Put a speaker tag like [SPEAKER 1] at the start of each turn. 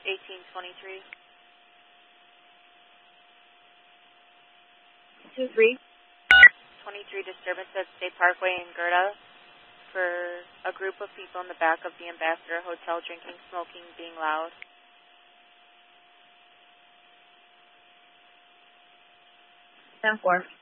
[SPEAKER 1] 1823.
[SPEAKER 2] 23.
[SPEAKER 1] 23 disturbance at State Parkway in Gerda for a group of people in the back of the Ambassador Hotel drinking, smoking, being loud.
[SPEAKER 2] 10-4.